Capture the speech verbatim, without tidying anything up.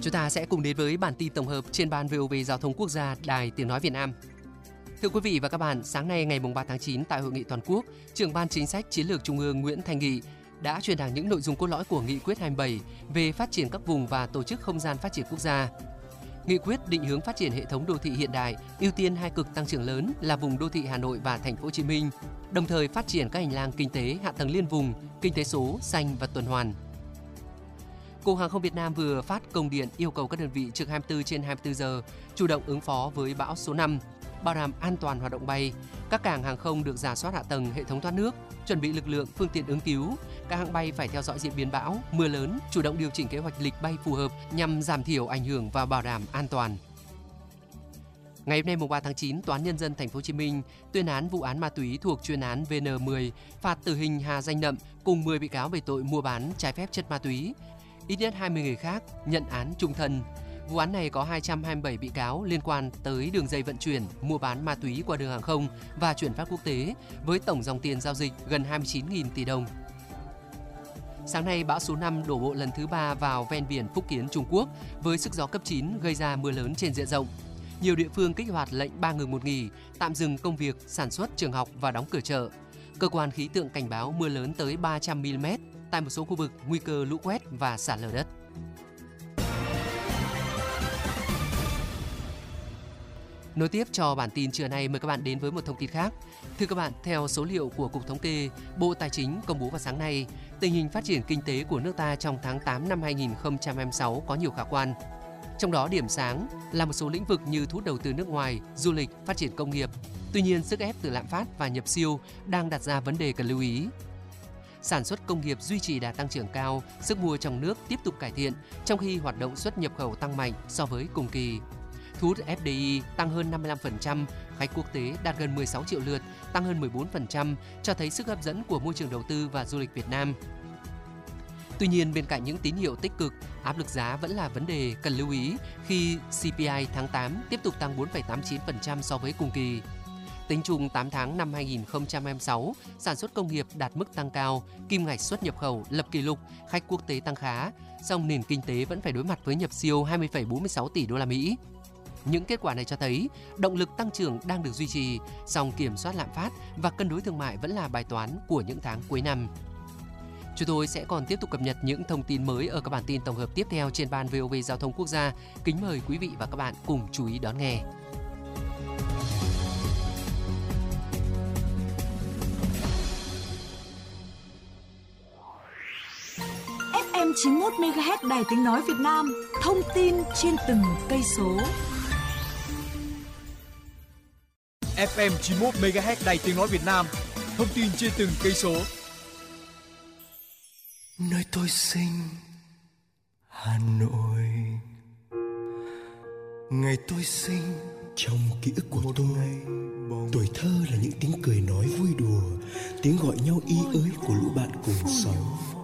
Chúng ta sẽ cùng đến với bản tin tổng hợp trên ban vê o vê Giao thông Quốc gia, Đài Tiếng nói Việt Nam. Thưa quý vị và các bạn, sáng nay ngày ba tháng chín tại hội nghị toàn quốc, Trưởng ban Chính sách Chiến lược Trung ương Nguyễn Thanh Nghị đã truyền đạt những nội dung cốt lõi của Nghị quyết hai mươi bảy về phát triển các vùng và tổ chức không gian phát triển quốc gia. Nghị quyết định hướng phát triển hệ thống đô thị hiện đại, ưu tiên hai cực tăng trưởng lớn là vùng đô thị Hà Nội và Thành phố Hồ Chí Minh, đồng thời phát triển các hành lang kinh tế, hạ tầng liên vùng, kinh tế số, xanh và tuần hoàn. Cục Hàng không Việt Nam vừa phát công điện yêu cầu các đơn vị trực hai mươi tư trên hai mươi tư giờ chủ động ứng phó với bão số năm, bảo đảm an toàn hoạt động bay. Các cảng hàng không được rà soát hạ tầng, hệ thống thoát nước, chuẩn bị lực lượng, phương tiện ứng cứu. Các hãng bay phải theo dõi diễn biến bão, mưa lớn, chủ động điều chỉnh kế hoạch lịch bay phù hợp nhằm giảm thiểu ảnh hưởng và bảo đảm an toàn. Ngày hôm nay mùng ba tháng chín, Tòa án Nhân dân Thành phố Hồ Chí Minh tuyên án vụ án ma túy thuộc chuyên án vê en mười, phạt tử hình Hà Danh Nậm cùng mười bị cáo về tội mua bán trái phép chất ma túy. Ít nhất hai mươi người khác nhận án chung thân. Vụ án này có hai trăm hai mươi bảy bị cáo liên quan tới đường dây vận chuyển, mua bán ma túy qua đường hàng không và chuyển phát quốc tế với tổng dòng tiền giao dịch gần hai mươi chín nghìn tỷ đồng. Sáng nay, bão số năm đổ bộ lần thứ ba vào ven biển Phúc Kiến, Trung Quốc với sức gió cấp chín gây ra mưa lớn trên diện rộng. Nhiều địa phương kích hoạt lệnh ba ngừng một nghỉ, tạm dừng công việc, sản xuất, trường học và đóng cửa chợ. Cơ quan khí tượng cảnh báo mưa lớn tới ba trăm mi li mét tại một số khu vực, nguy cơ lũ quét và sạt lở đất. Nối tiếp cho bản tin trưa nay, mời các bạn đến với một thông tin khác. Thưa các bạn, theo số liệu của Cục Thống kê, Bộ Tài chính công bố vào sáng nay, tình hình phát triển kinh tế của nước ta trong tháng tám năm hai nghìn không trăm hai mươi sáu có nhiều khả quan. Trong đó điểm sáng là một số lĩnh vực như thu hút đầu tư nước ngoài, du lịch, phát triển công nghiệp. Tuy nhiên, sức ép từ lạm phát và nhập siêu đang đặt ra vấn đề cần lưu ý. Sản xuất công nghiệp duy trì đà tăng trưởng cao, sức mua trong nước tiếp tục cải thiện, trong khi hoạt động xuất nhập khẩu tăng mạnh so với cùng kỳ. Thu hút ép đê i tăng hơn năm mươi lăm phần trăm, khách quốc tế đạt gần mười sáu triệu lượt, tăng hơn mười bốn phần trăm, cho thấy sức hấp dẫn của môi trường đầu tư và du lịch Việt Nam. Tuy nhiên, bên cạnh những tín hiệu tích cực, áp lực giá vẫn là vấn đề cần lưu ý khi xê pê i tháng tám tiếp tục tăng bốn phẩy tám mươi chín phần trăm so với cùng kỳ. Tính chung tám tháng năm hai nghìn không trăm hai mươi sáu, sản xuất công nghiệp đạt mức tăng cao, kim ngạch xuất nhập khẩu lập kỷ lục, khách quốc tế tăng khá, song nền kinh tế vẫn phải đối mặt với nhập siêu hai mươi phẩy bốn mươi sáu tỷ đô la Mỹ. Những kết quả này cho thấy động lực tăng trưởng đang được duy trì, song kiểm soát lạm phát và cân đối thương mại vẫn là bài toán của những tháng cuối năm. Chúng tôi sẽ còn tiếp tục cập nhật những thông tin mới ở các bản tin tổng hợp tiếp theo trên ban vê o vê Giao thông Quốc gia. Kính mời quý vị và các bạn cùng chú ý đón nghe. ép em chín mươi mốt mê ga héc Đài Tiếng nói Việt Nam, thông tin trên từng cây số. ép em chín mươi mốt mê ga héc Đài Tiếng nói Việt Nam, thông tin trên từng cây số. Nơi tôi sinh, Hà Nội. Ngày tôi sinh, trong ký ức của tôi, tuổi thơ là những tiếng cười nói vui đùa, tiếng gọi nhau y ới của lũ bạn cùng xóm.